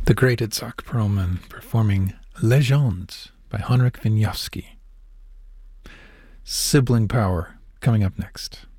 The great Itzhak Perlman performing Legends by Henryk Wieniawski. Sibling Power coming up next.